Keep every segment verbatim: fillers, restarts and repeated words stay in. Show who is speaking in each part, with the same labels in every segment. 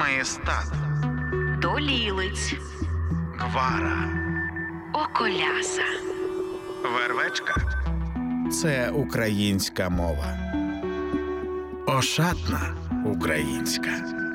Speaker 1: Маєстат,
Speaker 2: Долілиць,
Speaker 1: Гвара,
Speaker 2: Околяса,
Speaker 1: Вервечка – це українська мова. Ошатна українська.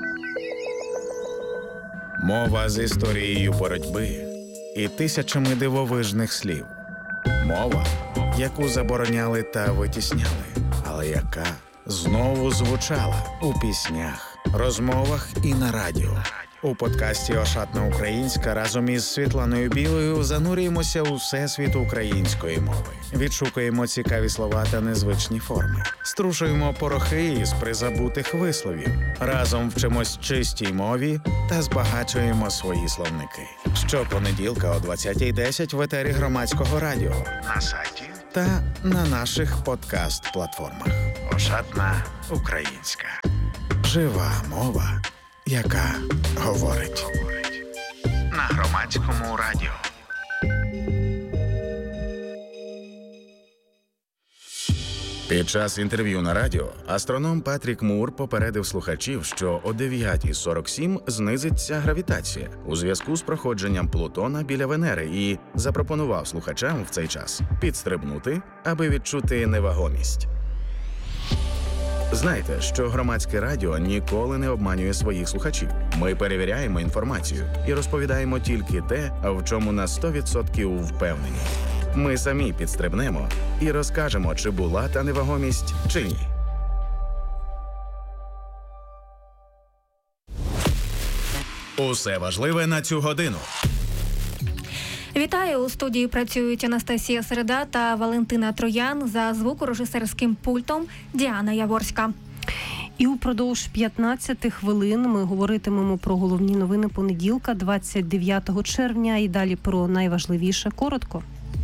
Speaker 1: Мова з історією боротьби і тисячами дивовижних слів. Мова, яку забороняли та витісняли, але яка знову звучала у піснях, розмовах і на радіо. У подкасті «Ошатна українська» разом із Світланою Білою занурюємося у всесвіт української мови. Відшукуємо цікаві слова та незвичні форми. Струшуємо порохи із призабутих висловів. Разом вчимось чистій мові та збагачуємо свої словники. Щопонеділка о двадцятій десять в етері Громадського радіо, на сайті та на наших подкаст-платформах. «Ошатна українська». Жива мова, яка говорить. На Громадському радіо. Під час інтерв'ю на радіо астроном Патрік Мур попередив слухачів, що о дев'ятій сорок сім знизиться гравітація у зв'язку з проходженням Плутона біля Венери і запропонував слухачам в цей час підстрибнути, аби відчути невагомість. Знайте, що Громадське радіо ніколи не обманює своїх слухачів. Ми перевіряємо інформацію і розповідаємо тільки те, в чому на сто відсотків впевнені. Ми самі підстрибнемо і розкажемо, чи була та невагомість, чи ні. Усе важливе на цю годину.
Speaker 3: Вітаю! У студії працюють Анастасія Середа та Валентина Троян, за звукорежисерським пультом Діана Яворська.
Speaker 4: І упродовж п'ятнадцяти хвилин ми говоритимемо про головні новини понеділка, двадцять дев'ятого червня, і далі про найважливіше коротко.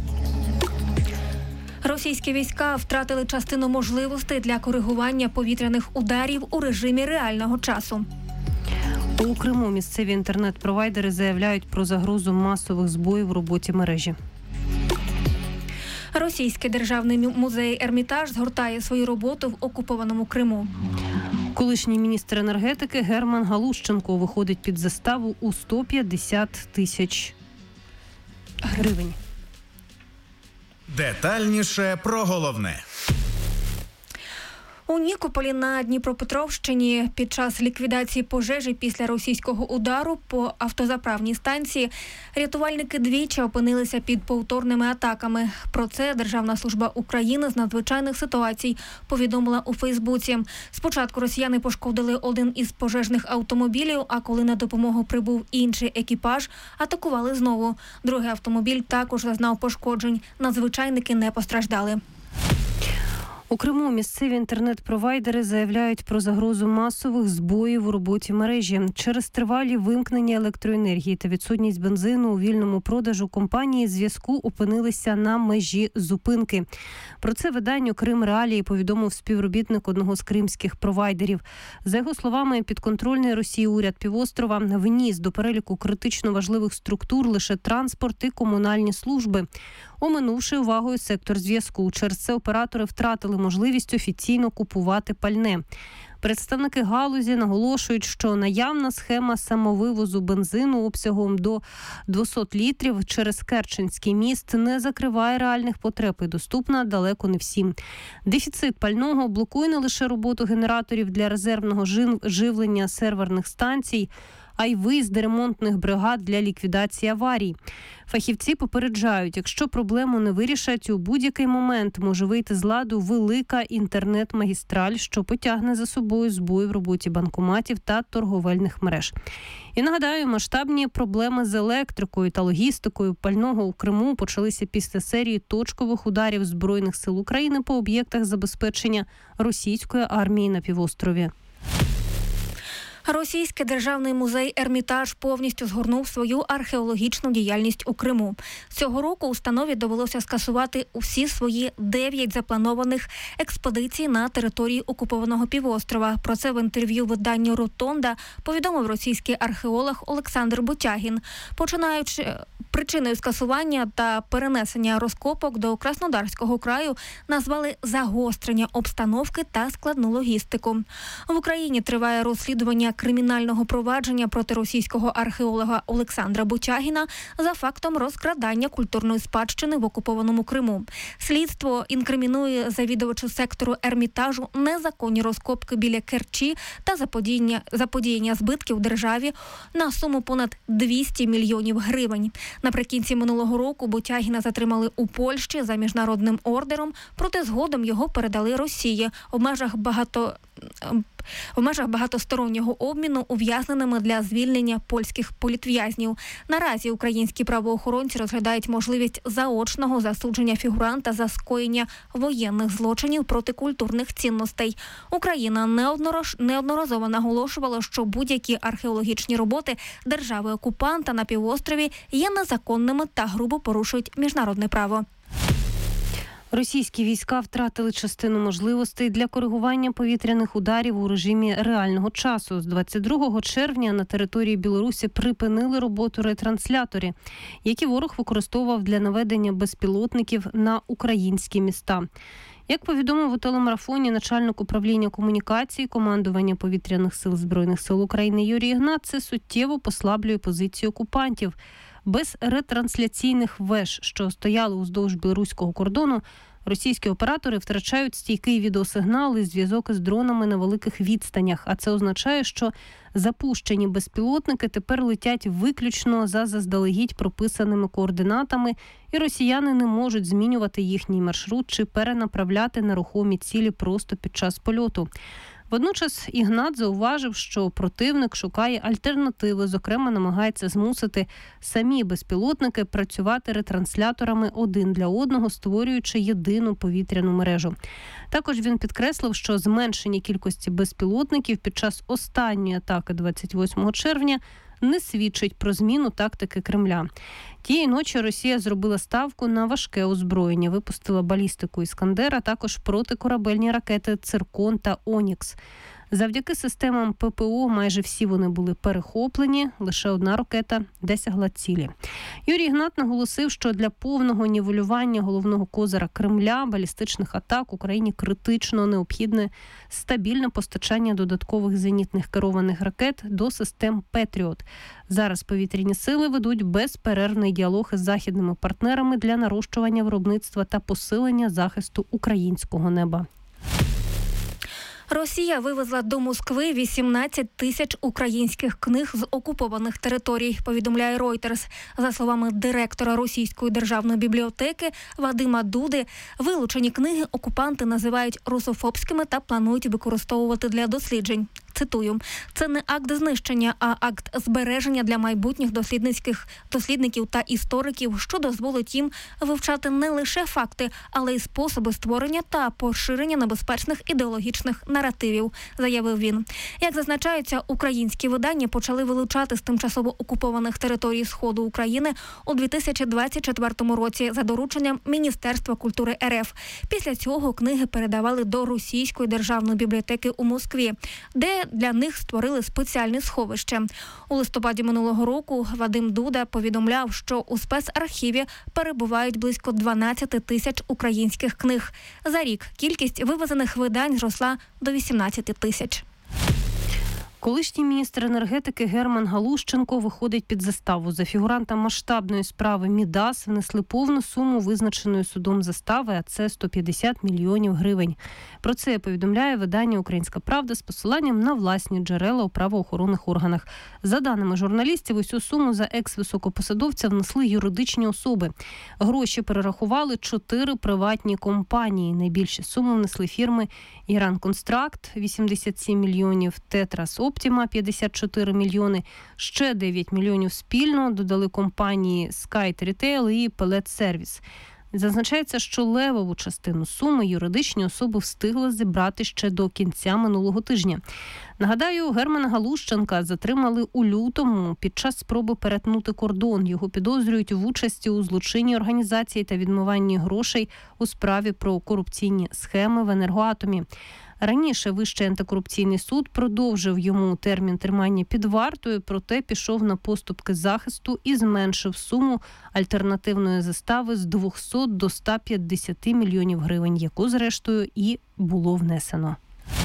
Speaker 3: Російські війська втратили частину можливостей для коригування повітряних ударів у режимі реального часу.
Speaker 4: У Криму місцеві інтернет-провайдери заявляють про загрозу масових збоїв в роботі мережі.
Speaker 3: Російський державний музей «Ермітаж» згортає свою роботу в окупованому Криму.
Speaker 4: Колишній міністр енергетики Герман Галущенко виходить під заставу у сто п'ятдесят тисяч гривень.
Speaker 1: Детальніше про головне.
Speaker 3: У Нікополі на Дніпропетровщині під час ліквідації пожежі після російського удару по автозаправній станції рятувальники двічі опинилися під повторними атаками. Про це Державна служба України з надзвичайних ситуацій повідомила у Фейсбуці. Спочатку росіяни пошкодили один із пожежних автомобілів, а коли на допомогу прибув інший екіпаж, атакували знову. Другий автомобіль також зазнав пошкоджень. Надзвичайники не постраждали.
Speaker 4: У Криму місцеві інтернет-провайдери заявляють про загрозу масових збоїв у роботі мережі. Через тривалі вимкнення електроенергії та відсутність бензину у вільному продажу компанії зв'язку опинилися на межі зупинки. Про це виданню «Крим Реалії» повідомив співробітник одного з кримських провайдерів. За його словами, підконтрольний Росії уряд півострова вніс до переліку критично важливих структур лише транспорт і комунальні служби, оминувши увагою сектор зв'язку. Через це оператори втратили можливість офіційно купувати пальне. Представники галузі наголошують, що наявна схема самовивозу бензину обсягом до двісті літрів через Керченський міст не закриває реальних потреб і доступна далеко не всім. Дефіцит пального блокує не лише роботу генераторів для резервного живлення серверних станцій, а й виїзди ремонтних бригад для ліквідації аварій. Фахівці попереджають, якщо проблему не вирішать, у будь-який момент може вийти з ладу велика інтернет-магістраль, що потягне за собою збої в роботі банкоматів та торговельних мереж. І нагадаю, масштабні проблеми з електрикою та логістикою пального у Криму почалися після серії точкових ударів Збройних сил України по об'єктах забезпечення російської армії на півострові.
Speaker 3: Російський державний музей «Ермітаж» повністю згорнув свою археологічну діяльність у Криму. Цього року установі довелося скасувати усі свої дев'ять запланованих експедицій на території окупованого півострова. Про це в інтерв'ю виданню «Ротонда» повідомив російський археолог Олександр Бутягін. Починаючи... Причиною скасування та перенесення розкопок до Краснодарського краю назвали загострення обстановки та складну логістику. В Україні триває розслідування кримінального провадження проти російського археолога Олександра Бутягіна за фактом розкрадання культурної спадщини в окупованому Криму. Слідство інкримінує завідувачу сектору Ермітажу незаконні розкопки біля Керчі та заподіяння, заподіяння збитків державі на суму понад двісті мільйонів гривень. Наприкінці минулого року Бутягіна затримали у Польщі за міжнародним ордером, проте згодом його передали Росії в межах багато в межах багатостороннього обміну ув'язненими для звільнення польських політв'язнів. Наразі українські правоохоронці розглядають можливість заочного засудження фігуранта за скоєння воєнних злочинів проти культурних цінностей. Україна неодноразово наголошувала, що будь-які археологічні роботи держави-окупанта на півострові є незаконними та грубо порушують міжнародне право.
Speaker 4: Російські війська втратили частину можливостей для коригування повітряних ударів у режимі реального часу. З двадцять другого червня на території Білорусі припинили роботу ретранслятори, які ворог використовував для наведення безпілотників на українські міста. Як повідомив у телемарафоні начальник управління комунікації командування повітряних сил Збройних сил України Юрій Ігнат, це суттєво послаблює позицію окупантів. Без ретрансляційних веж, що стояли уздовж білоруського кордону, російські оператори втрачають стійкий відеосигнал і зв'язок із дронами на великих відстанях. А це означає, що запущені безпілотники тепер летять виключно за заздалегідь прописаними координатами, і росіяни не можуть змінювати їхній маршрут чи перенаправляти нерухомі цілі просто під час польоту. Водночас Ігнат зауважив, що противник шукає альтернативи, зокрема намагається змусити самі безпілотники працювати ретрансляторами один для одного, створюючи єдину повітряну мережу. Також він підкреслив, що зменшення кількості безпілотників під час останньої атаки двадцять восьмого червня не свідчить про зміну тактики Кремля. Тієї ночі Росія зробила ставку на важке озброєння, випустила балістику «Іскандер», а також протикорабельні ракети «Циркон» та «Онікс». Завдяки системам ППО майже всі вони були перехоплені, лише одна ракета досягла цілі. Юрій Ігнат наголосив, що для повного нівелювання головного козира Кремля, балістичних атак Україні критично необхідне стабільне постачання додаткових зенітних керованих ракет до систем «Петріот». Зараз повітряні сили ведуть безперервний діалог із західними партнерами для нарощування виробництва та посилення захисту українського неба.
Speaker 3: Росія вивезла до Москви вісімнадцять тисяч українських книг з окупованих територій, повідомляє Reuters. За словами директора Російської державної бібліотеки Вадима Дуди, вилучені книги окупанти називають русофобськими та планують використовувати для досліджень. Цитую, це не акт знищення, а акт збереження для майбутніх дослідницьких дослідників та істориків, що дозволить їм вивчати не лише факти, але й способи створення та поширення небезпечних ідеологічних наративів, заявив він. Як зазначається, українські видання почали вилучати з тимчасово окупованих територій Сходу України у дві тисячі двадцять четвертому році за дорученням Міністерства культури РФ. Після цього книги передавали до Російської державної бібліотеки у Москві, де для них створили спеціальне сховище. У листопаді минулого року Вадим Дуда повідомляв, що у спецархіві перебувають близько дванадцять тисяч українських книг. За рік кількість вивезених видань зросла до вісімнадцять тисяч.
Speaker 4: Колишній міністр енергетики Герман Галущенко виходить під заставу. За фігуранта масштабної справи Мідас внесли повну суму визначеної судом застави, а це сто п'ятдесят мільйонів гривень. Про це повідомляє видання «Українська правда» з посиланням на власні джерела у правоохоронних органах. За даними журналістів, усю суму за екс-високопосадовця внесли юридичні особи. Гроші перерахували чотири приватні компанії. Найбільші суми внесли фірми «Іран Констракт» – вісімдесят сім мільйонів, «Тетрас Оптіма» – п'ятдесят чотири мільйони, ще дев'ять мільйонів спільно додали компанії «Скайт Рітейл» і «Пелет Сервіс». Зазначається, що левову частину суми юридичні особи встигли зібрати ще до кінця минулого тижня. Нагадаю, Германа Галущенка затримали у лютому під час спроби перетнути кордон. Його підозрюють в участі у злочинній організації та відмиванні грошей у справі про корупційні схеми в енергоатомі. Раніше Вищий антикорупційний суд продовжив йому термін тримання під вартою, проте пішов на поступки захисту і зменшив суму альтернативної застави з двісті до ста п'ятдесят мільйонів гривень, яку, зрештою, і було внесено.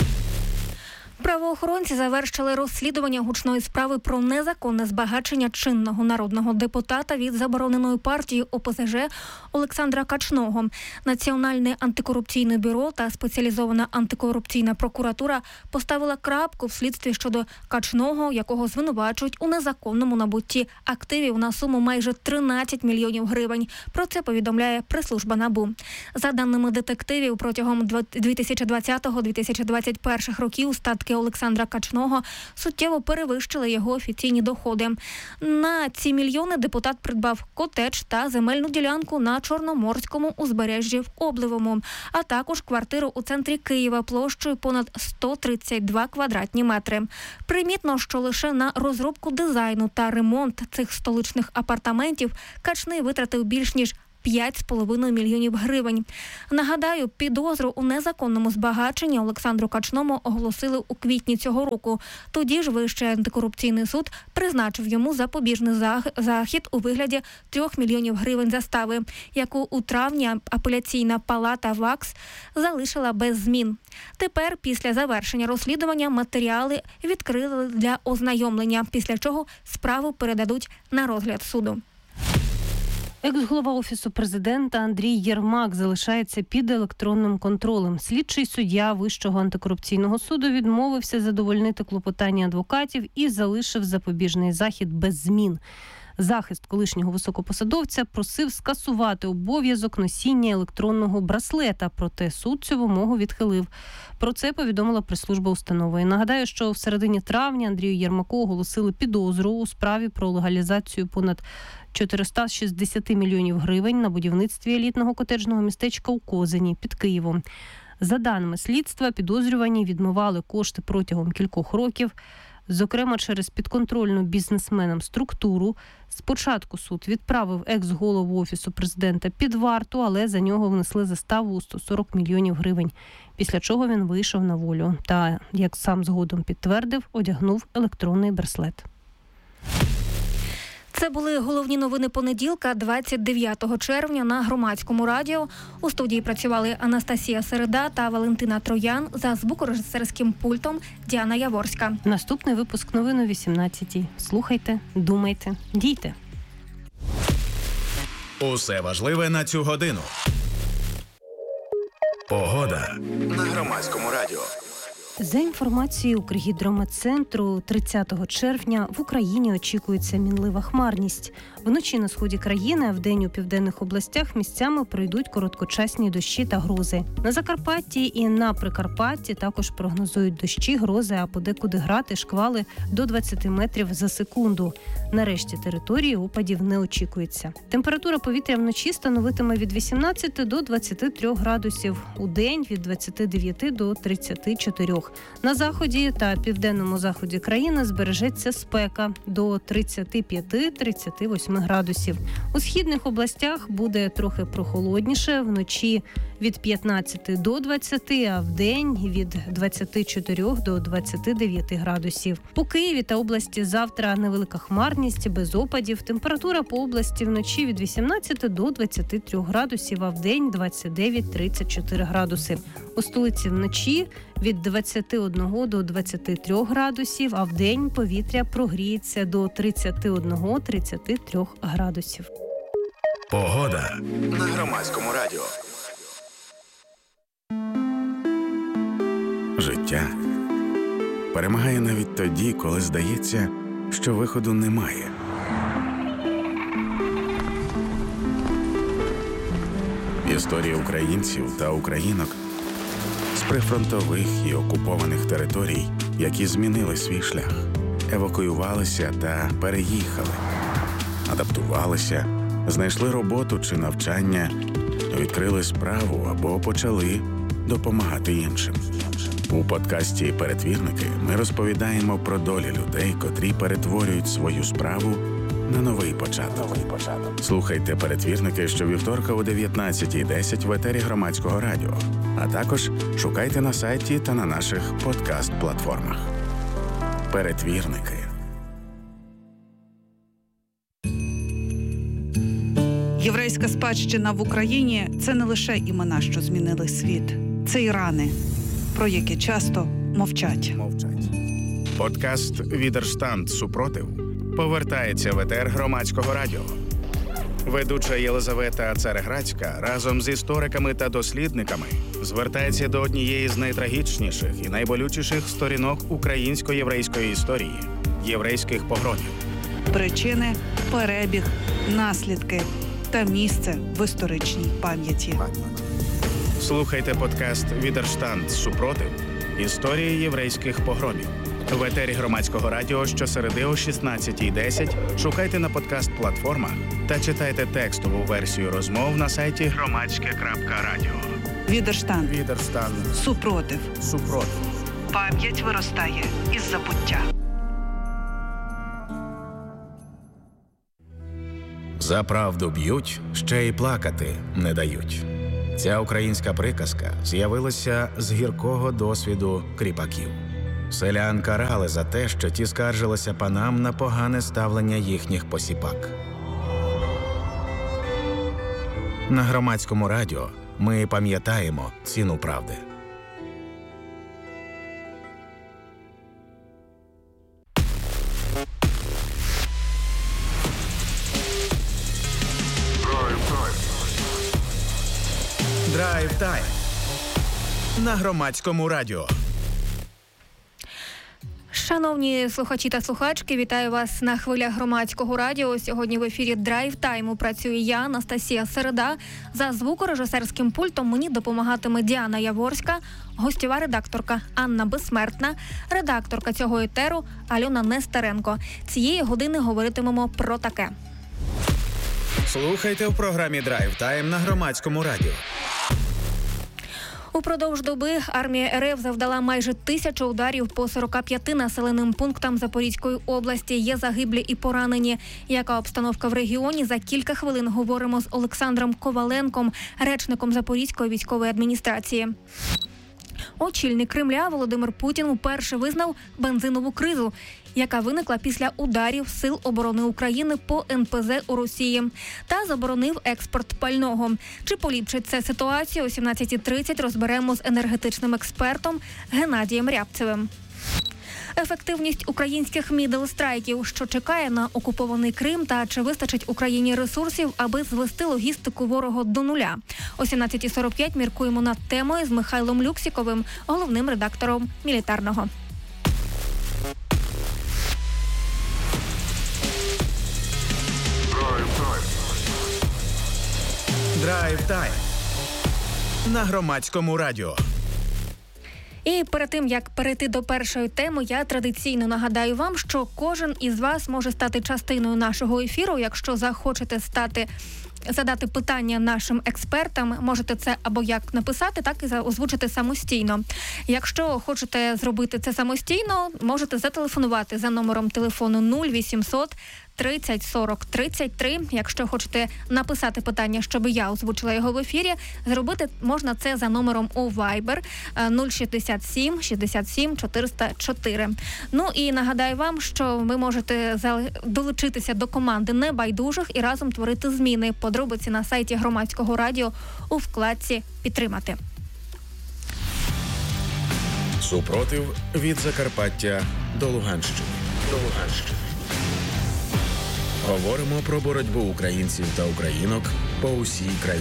Speaker 3: Правоохоронці завершили розслідування гучної справи про незаконне збагачення чинного народного депутата від забороненої партії О Пе Зе Же Олександра Качного. Національне антикорупційне бюро та спеціалізована антикорупційна прокуратура поставила крапку в слідстві щодо Качного, якого звинувачують у незаконному набутті активів на суму майже тринадцять мільйонів гривень. Про це повідомляє прес-служба НАБУ. За даними детективів, протягом дві тисячі двадцятого - дві тисячі двадцять першого років статки Олександра Качного суттєво перевищили його офіційні доходи. На ці мільйони депутат придбав котедж та земельну ділянку на Чорноморському узбережжі в Обливому, а також квартиру у центрі Києва площею понад сто тридцять два квадратні метри. Примітно, що лише на розробку дизайну та ремонт цих столичних апартаментів Качний витратив більш ніж п'ять з половиною мільйонів гривень. Нагадаю, підозру у незаконному збагаченні Олександру Качному оголосили у квітні цього року. Тоді ж Вищий антикорупційний суд призначив йому запобіжний захід у вигляді трьох мільйонів гривень застави, яку у травні апеляційна палата ВАКС залишила без змін. Тепер, після завершення розслідування, матеріали відкрили для ознайомлення, після чого справу передадуть на розгляд суду.
Speaker 4: Екс-голова Офісу президента Андрій Єрмак залишається під електронним контролем. Слідчий суддя Вищого антикорупційного суду відмовився задовольнити клопотання адвокатів і залишив запобіжний захід без змін. Захист колишнього високопосадовця просив скасувати обов'язок носіння електронного браслета, проте суд цю вимогу відхилив. Про це повідомила прес-служба установи. Нагадаю, що в середині травня Андрію Єрмаку оголосили підозру у справі про легалізацію понад чотириста шістдесят мільйонів гривень на будівництві елітного котеджного містечка у Козині під Києвом. За даними слідства, підозрювані відмивали кошти протягом кількох років, зокрема через підконтрольну бізнесменам структуру. Спочатку суд відправив екс-голову Офісу президента під варту, але за нього внесли заставу у сто сорок мільйонів гривень, після чого він вийшов на волю та, як сам згодом підтвердив, одягнув електронний браслет.
Speaker 3: Це були головні новини понеділка, двадцять дев'ятого червня на Громадському радіо. У студії працювали Анастасія Середа та Валентина Троян. За звукорежисерським пультом Діана Яворська.
Speaker 4: Наступний випуск новин о вісімнадцятій. Слухайте, думайте, дійте.
Speaker 1: Усе важливе на цю годину. Погода на Громадському радіо.
Speaker 4: За інформацією Укргідрометцентру, тридцятого червня в Україні очікується мінлива хмарність. Вночі на сході країни, а вдень у південних областях місцями пройдуть короткочасні дощі та грози. На Закарпатті і на Прикарпатті також прогнозують дощі, грози, а подекуди град і шквали до двадцять метрів за секунду. На решті території опадів не очікується. Температура повітря вночі становитиме від вісімнадцяти до двадцяти трьох градусів, у день від двадцяти дев'яти до тридцяти чотирьох. На заході та південному заході країни збережеться спека до тридцяти п'яти - тридцяти восьми градусів. У східних областях буде трохи прохолодніше, вночі від п'ятнадцяти до двадцяти, а вдень від двадцяти чотирьох до двадцяти дев'яти градусів. По Києві та області завтра невелика хмарність, без опадів. Температура по області вночі від вісімнадцяти до двадцяти трьох градусів, а вдень двадцять дев'ять - тридцять чотири градуси. У столиці вночі від двадцяти одного до двадцяти трьох градусів, а вдень повітря прогріється до тридцяти одного - тридцяти трьох градусів.
Speaker 1: Погода на Громадському радіо. Життя перемагає навіть тоді, коли здається, що виходу немає. Історії українців та українок з прифронтових і окупованих територій, які змінили свій шлях, евакуювалися та переїхали, адаптувалися, знайшли роботу чи навчання, відкрили справу або почали допомагати іншим. У подкасті «Перетвірники» ми розповідаємо про долі людей, котрі перетворюють свою справу на новий початок. Новий початок. Слухайте перетвірники щовівторка о дев'ятнадцятій десять в етері Громадського радіо. А також шукайте на сайті та на наших подкаст-платформах. Перетвірники.
Speaker 5: Єврейська спадщина в Україні – це не лише імена, що змінили світ. Це і рани, про які часто мовчать.
Speaker 1: Мовчать. Подкаст «Відерштанд. Супротив» повертається в етер Громадського радіо. Ведуча Єлизавета Цареградська разом з істориками та дослідниками звертається до однієї з найтрагічніших і найболючіших сторінок українсько-єврейської історії – єврейських погромів.
Speaker 5: Причини, перебіг, наслідки та місце в історичній пам'яті.
Speaker 1: Слухайте подкаст «Відерштанд. Супротив. Історії єврейських погромів» в етері Громадського радіо щосереди о шістнадцятій десять. Шукайте на подкаст-платформах та читайте текстову версію розмов на сайті громадське крапка радіо.
Speaker 5: Відерштанд.
Speaker 1: Відерштанд.
Speaker 5: Супротив.
Speaker 1: Супротив.
Speaker 5: Пам'ять виростає із забуття.
Speaker 1: За правду б'ють, ще й плакати не дають. Ця українська приказка з'явилася з гіркого досвіду кріпаків. Селян карали за те, що ті скаржилися панам на погане ставлення їхніх посіпак. На Громадському радіо ми пам'ятаємо ціну правди. Драйв тайм на Громадському радіо.
Speaker 3: Шановні слухачі та слухачки, вітаю вас на хвилях Громадського радіо. Сьогодні в ефірі Драйв Тайму працює я, Анастасія Середа. За звукорежисерським пультом мені допомагатиме Діана Яворська, гостєва редакторка Анна Безсмертна, редакторка цього етеру Альона Нестеренко. Цієї години говоритимемо про таке.
Speaker 1: Слухайте в програмі Драйв Тайм на Громадському радіо.
Speaker 3: Упродовж доби армія РФ завдала майже тисячу ударів по сорока п'яти населеним пунктам Запорізької області. Є загиблі і поранені. Яка обстановка в регіоні? За кілька хвилин говоримо з Олександром Коваленком, речником Запорізької військової адміністрації. Очільник Кремля Володимир Путін вперше визнав бензинову кризу, яка виникла після ударів Сил оборони України по ен пе зе у Росії, та заборонив експорт пального. Чи поліпшить це ситуацію? О сімнадцятій тридцять розберемо з енергетичним експертом Геннадієм Рябцевим. Ефективність українських мідл-страйків, що чекає на окупований Крим, та чи вистачить Україні ресурсів, аби звести логістику ворога до нуля. О сімнадцятій сорок п'ять міркуємо над темою з Михайлом Люксіковим, головним редактором «Мілітарного».
Speaker 1: Драйв Тайм на Громадському радіо.
Speaker 3: І перед тим, як перейти до першої теми, я традиційно нагадаю вам, що кожен із вас може стати частиною нашого ефіру. Якщо захочете стати, задати питання нашим експертам, можете це або як написати, так і озвучити самостійно. Якщо хочете зробити це самостійно, можете зателефонувати за номером телефону нуль вісімсот тридцять сорок тридцять три. Якщо хочете написати питання, щоб я озвучила його в ефірі, зробити можна це за номером у Viber нуль шістдесят сім шістдесят сім чотириста чотири. Ну і нагадаю вам, що ви можете долучитися до команди небайдужих і разом творити зміни. Подробиці на сайті Громадського радіо у вкладці «Підтримати».
Speaker 1: Супротив від Закарпаття до Луганщини. До Луганщини. Говоримо про боротьбу українців та українок по усій країні.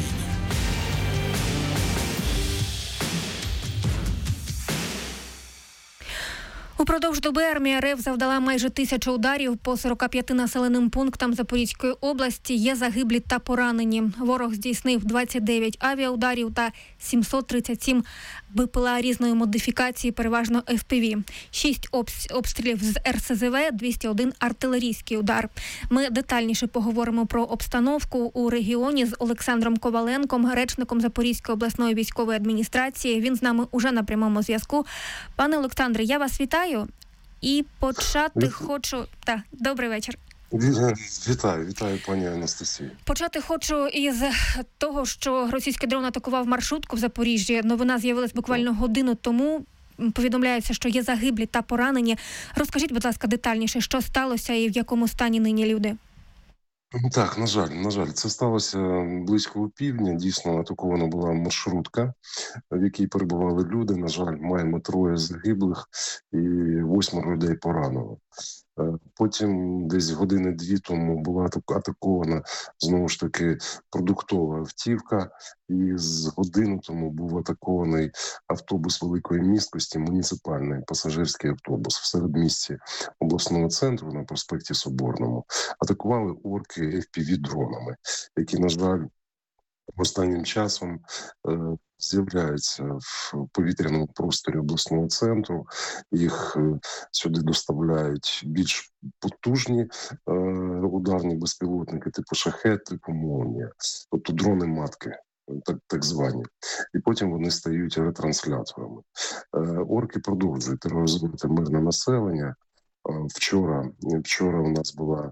Speaker 3: Упродовж доби армія РФ завдала майже тисячу ударів по сорока п'яти населеним пунктам Запорізької області. Є загиблі та поранені. Ворог здійснив двадцять дев'ять авіаударів та сімсот тридцять сім БПЛА різної модифікації, переважно еф пі ві. Шість обстрілів з ер ес зе ве, двісті один артилерійський удар. Ми детальніше поговоримо про обстановку у регіоні з Олександром Коваленком, речником Запорізької обласної військової адміністрації. Він з нами уже на прямому зв'язку. Пане Олександре, я вас вітаю. І почати хочу... Так, добрий вечір.
Speaker 6: Вітаю, вітаю, пані Анастасію.
Speaker 3: Почати хочу із того, що російський дрон атакував маршрутку в Запоріжжі. Новина з'явилась буквально годину тому. Повідомляється, що є загиблі та поранені. Розкажіть, будь ласка, детальніше, що сталося і в якому стані нині люди?
Speaker 6: Так, на жаль, на жаль, це сталося близько опівдня. Дійсно, атакована була маршрутка, в якій перебували люди. На жаль, маємо троє загиблих і восьмеро людей поранено. Потім десь години-дві тому була атакована, знову ж таки, продуктова автівка. І з годину тому був атакований автобус великої місткості, муніципальний пасажирський автобус в середмісті обласного центру на проспекті Соборному. Атакували орки еф пі ві-дронами, які, на жаль, останнім часом е, з'являються в повітряному просторі обласного центру. Їх е, сюди доставляють більш потужні е, ударні безпілотники, типу «Шахед», типу «Молнія», тобто дрони-матки. Так, так звані. І потім вони стають ретрансляторами. Е, орки продовжують тероризувати мирне населення. Е, вчора, вчора у нас була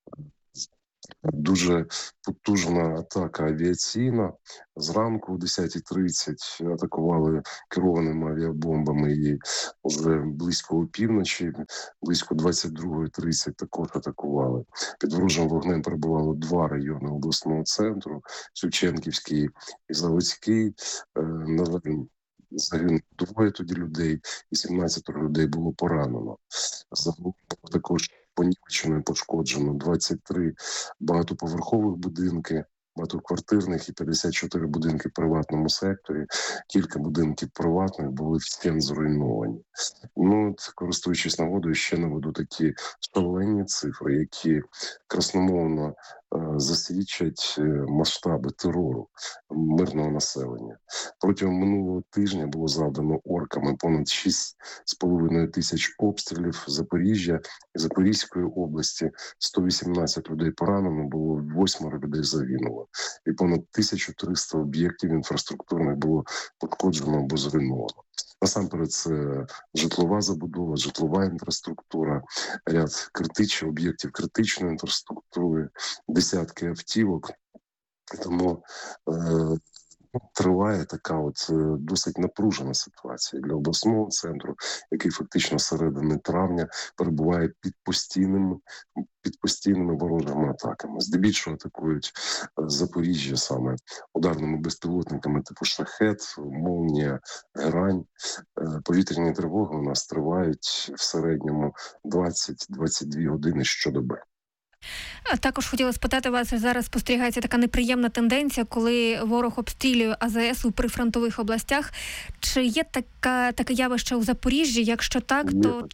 Speaker 6: дуже потужна атака авіаційна. Зранку о десята тридцять атакували керованими авіабомбами і вже близько опівночі, близько двадцять друга тридцять також атакували. Під ворожим вогнем перебувало два райони обласного центру – Шевченківський і Заводський. На жаль, загинуло двоє тоді людей і сімнадцять людей було поранено. Загалом також понівечено і пошкоджено двадцять три багатоповерхових будинки, багатоквартирних і п'ятдесят чотири будинки в приватному секторі. Кілька будинків приватних були вщент зруйновані. Ну, от, користуючись нагодою, ще наведу такі шалені цифри, які красномовно е, засвідчать е, масштаби терору мирного населення. Протягом минулого тижня було завдано орками понад шість з половиною тисяч обстрілів Запоріжжя і Запорізької області. сто вісімнадцять людей поранено, було восьмеро людей загинуло. І понад тисяча триста об'єктів інфраструктурних було пошкоджено або зруйновано. Насамперед, це житлова забудова, житлова інфраструктура, ряд критичних об'єктів критичної інфраструктури, десятки автівок. Тому е- триває така от досить напружена ситуація для обласного центру, який фактично з середини травня перебуває під постійними, під постійними ворожими атаками. Здебільшого атакують Запоріжжя саме ударними безпілотниками типу «Шахед», «Молнія», «Герань». Повітряні тривоги у нас тривають в середньому двадцять - двадцять дві години щодоби.
Speaker 3: А також хотіла спитати вас, зараз спостерігається така неприємна тенденція, коли ворог обстрілює а зе ес у прифронтових областях. Чи є така, таке явище у Запоріжжі? Якщо так,
Speaker 6: Є,
Speaker 3: то...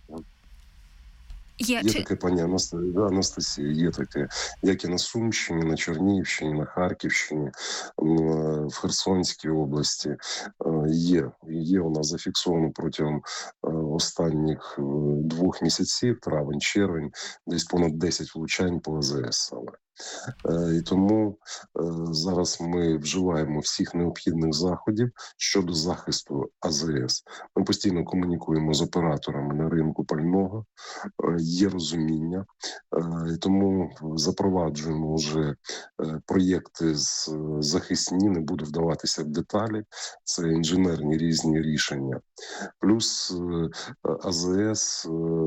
Speaker 6: Є, є
Speaker 3: Чи...
Speaker 6: таке, пані Анастасія, є таке, як і на Сумщині, на Чернігівщині, на Харківщині, в Херсонській області. Є, є у нас зафіксовано протягом останніх двох місяців, травень, червень, десь понад десять влучань по а зе ес саме. І тому зараз ми вживаємо всіх необхідних заходів щодо захисту а зе ес. Ми постійно комунікуємо з операторами на ринку пального, є розуміння, і тому запроваджуємо вже проєкти з захисні, не буду вдаватися в деталі, це інженерні різні рішення. Плюс а зе ес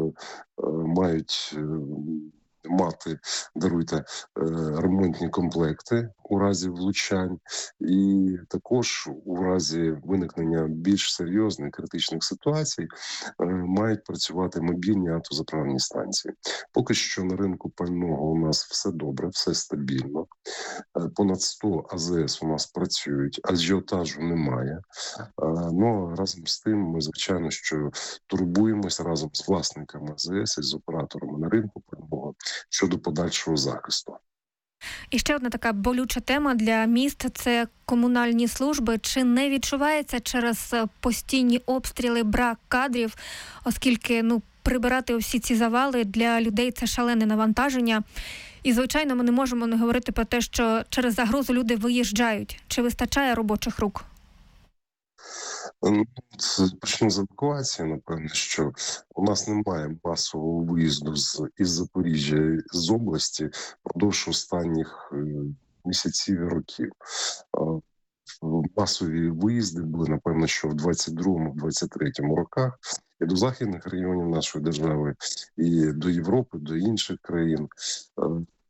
Speaker 6: мають мати, даруйте, ремонтні комплекти у разі влучань, і також у разі виникнення більш серйозних критичних ситуацій мають працювати мобільні автозаправні станції. Поки що на ринку пального у нас все добре, все стабільно. Понад сто а зе ес у нас працюють, ажіотажу немає. Ну, разом з тим ми, звичайно, що турбуємося разом з власниками а зе ес і з операторами на ринку пального щодо подальшого захисту.
Speaker 3: І ще одна така болюча тема для міст – це комунальні служби. Чи не відчувається через постійні обстріли брак кадрів, оскільки ну прибирати всі ці завали для людей – це шалене навантаження. І, звичайно, ми не можемо не говорити про те, що через загрозу люди виїжджають. Чи вистачає робочих рук?
Speaker 6: Ну, це почну з евакуації, напевно, що у нас немає масового виїзду з із Запоріжжя, з області впродовж останніх е, місяців і років. А, Масові виїзди були, напевно, що в двадцять другому двадцять третьому роках і до західних районів нашої держави, і до Європи, до інших країн. Е,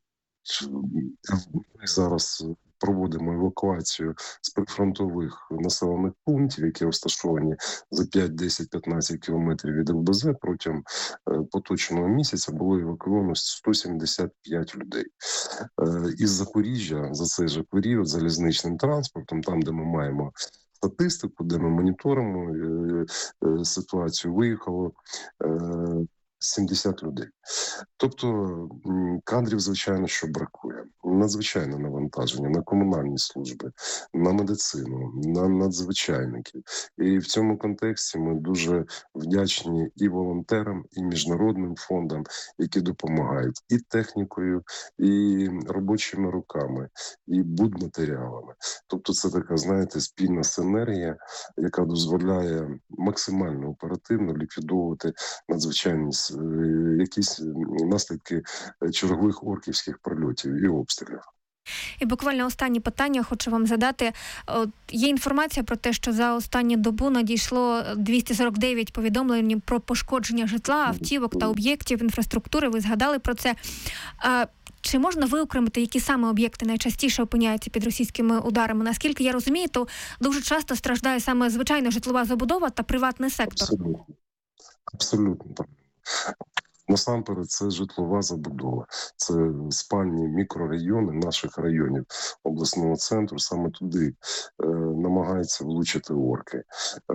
Speaker 6: Ми зараз проводимо евакуацію з прифронтових населених пунктів, які розташовані за п'ять, десять, п'ятнадцять кілометрів від ел бе зет. Протягом е, поточного місяця було евакуовано сто сімдесят п'ять людей. Е, Із Запоріжжя за цей же період залізничним транспортом, там, де ми маємо статистику, де ми моніторимо е, е, ситуацію, виїхало е, сімдесят людей. Тобто м, кадрів, звичайно, що бракує. Надзвичайне навантаження на комунальні служби, на медицину, на надзвичайників. І в цьому контексті ми дуже вдячні і волонтерам, і міжнародним фондам, які допомагають і технікою, і робочими руками, і будматеріалами. Тобто це така, знаєте, спільна синергія, яка дозволяє максимально оперативно ліквідовувати надзвичайні с- е, якісь наслідки е, чергових орківських прильотів і обстрілів.
Speaker 3: І буквально останнє питання хочу вам задати. От, є інформація про те, що за останню добу надійшло двісті сорок дев'ять повідомлень про пошкодження житла, автівок та об'єктів інфраструктури. Ви згадали про це. А, чи можна виокремити, які саме об'єкти найчастіше опиняються під російськими ударами? Наскільки я розумію, то дуже часто страждає саме звичайна житлова забудова та приватний сектор.
Speaker 6: Абсолютно. Абсолютно так. Насамперед, це житлова забудова, це спальні мікрорайони наших районів обласного центру. Саме туди е, намагаються влучити орки. Е,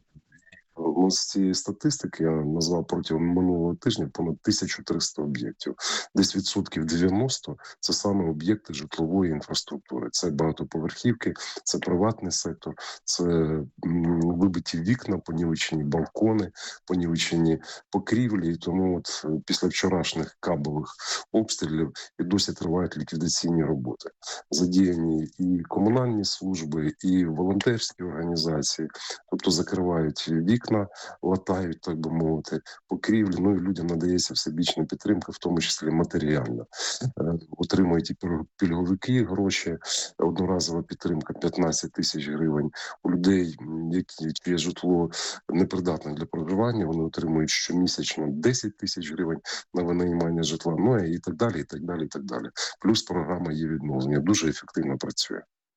Speaker 6: Ну, з цієї статистики я назвав протягом минулого тижня понад тисячу триста об'єктів. Десь відсотків дев'яносто – це саме об'єкти житлової інфраструктури. Це багатоповерхівки, це приватний сектор, це м, вибиті вікна, понівечені балкони, понівечені покрівлі. І тому от е, після вчорашніх кабових обстрілів і досі тривають ліквідаційні роботи. Задіяні і комунальні служби, і волонтерські організації, тобто закривають вікна, латають, так би мовити, покрівлі, ну і людям надається всебічна підтримка, в тому числі матеріальна. Е, Отримують і пільг- пільговики гроші, одноразова підтримка п'ятнадцять тисяч гривень. У людей, м, які чиє житло непридатне для проживання, вони отримують щомісячно десять тисяч гривень на винаймання житла, ну і так далі, і так далі, і так далі. Плюс програма є відновлення, дуже ефективно працює.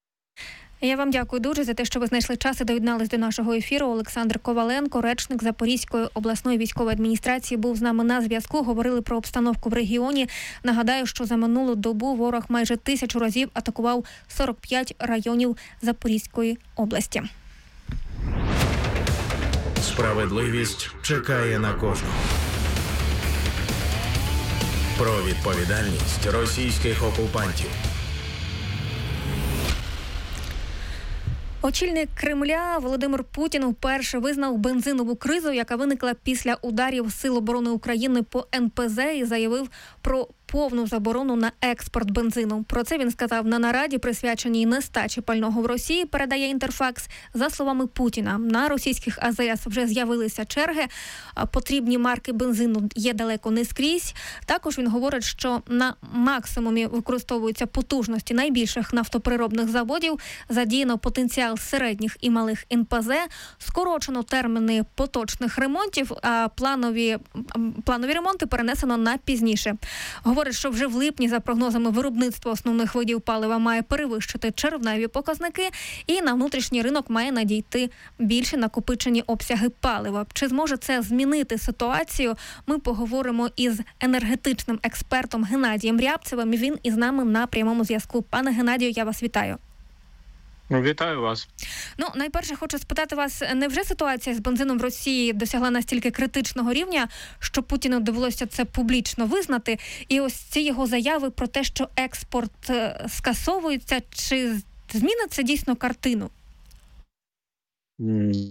Speaker 3: Я вам дякую дуже за те, що ви знайшли час і доєднались до нашого ефіру. Олександр Коваленко, речник Запорізької обласної військової адміністрації, був з нами на зв'язку. Говорили про обстановку в регіоні. Нагадаю, що за минулу добу ворог майже тисячу разів атакував сорок п'ять районів Запорізької області.
Speaker 1: Справедливість чекає на кожного. Про відповідальність російських окупантів.
Speaker 3: Очільник Кремля Володимир Путін вперше визнав бензинову кризу, яка виникла після ударів Сил оборони України по ен пе зе, і заявив про повну заборону на експорт бензину. Про це він сказав на нараді, присвяченій нестачі пального в Росії, передає Інтерфакс. За словами Путіна, на російських а зе ес вже з'явилися черги, а потрібні марки бензину є далеко не скрізь. Також він говорить, що на максимумі використовуються потужності найбільших нафтопереробних заводів, задіяно потенціал середніх і малих ен пе зе, скорочено терміни поточних ремонтів, а планові, планові ремонти перенесено на пізніше. Говорить, що вже в липні, за прогнозами, виробництво основних видів палива має перевищити червневі показники, і на внутрішній ринок має надійти більше накопичені обсяги палива. Чи зможе це змінити ситуацію? Ми поговоримо із енергетичним експертом Геннадієм Рябцевим. Він із нами на прямому зв'язку. Пане Геннадію, я вас вітаю.
Speaker 7: Вітаю вас.
Speaker 3: Ну, найперше хочу спитати вас, невже ситуація з бензином в Росії досягла настільки критичного рівня, що Путіну довелося це публічно визнати? І ось ці його заяви про те, що експорт е, скасовується, чи змінить це дійсно картину?
Speaker 7: Mm.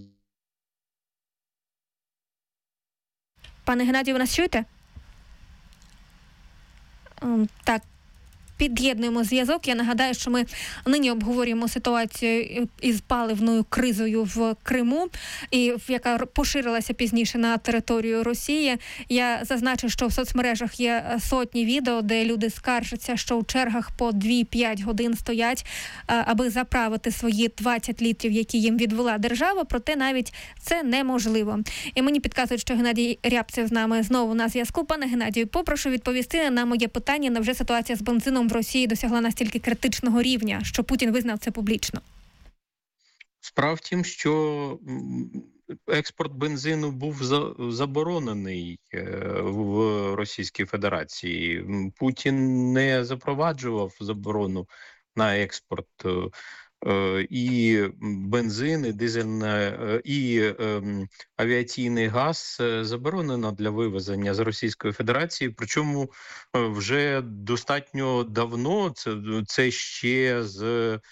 Speaker 3: Пане Геннадію, ви нас чуєте? М, Так. під'єднуємо зв'язок. Я нагадаю, що ми нині обговорюємо ситуацію із паливною кризою в Криму, і яка поширилася пізніше на територію Росії. Я зазначу, що в соцмережах є сотні відео, де люди скаржаться, що у чергах по дві-п'ять годин стоять, аби заправити свої двадцять літрів, які їм відвела держава, проте навіть це неможливо. І мені підказують, що Геннадій Рябцев з нами знову на зв'язку. Пане Геннадію, попрошу відповісти на моє питання, невже ситуація з бензином в Росії досягла настільки критичного рівня, що Путін визнав це публічно?
Speaker 7: Справа в тім, що експорт бензину був заборонений в Російській Федерації. Путін не запроваджував заборону на експорт. І бензин, і дизельне, і е, авіаційний газ заборонено для вивезення з Російської Федерації. Причому вже достатньо давно, це, це ще з,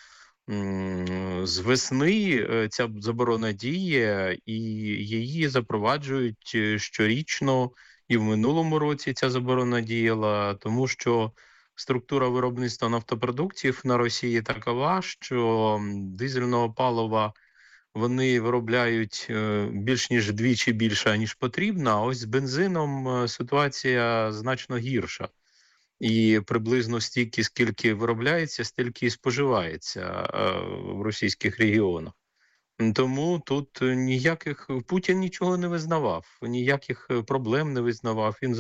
Speaker 7: з весни ця заборона діє, і її запроваджують щорічно. І в минулому році ця заборона діяла, тому що структура виробництва нафтопродуктів на Росії такова, що дизельного палива вони виробляють більш ніж вдвічі більше, ніж потрібно, а ось з бензином ситуація значно гірша. І приблизно стільки, скільки виробляється, стільки і споживається в російських регіонах. Тому тут ніяких, Путін нічого не визнавав, ніяких проблем не визнавав. Він